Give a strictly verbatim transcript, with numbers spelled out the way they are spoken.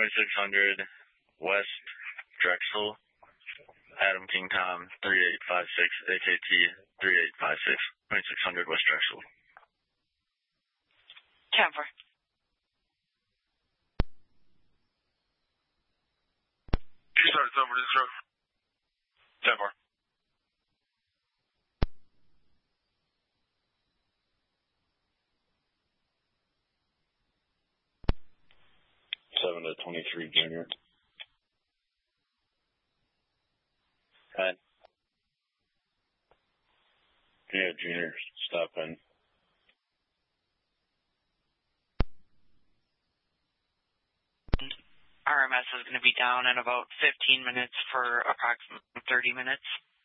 twenty-six hundred West Drexel. Adam King Tom, three eight five six, A K T three eight five six, twenty-six hundred West Drexel. ten four. You started over this road. ten four. seven to twenty-three Junior. ten. Yeah, Junior, stop in. R M S is going to be down in about fifteen minutes for approximately thirty minutes.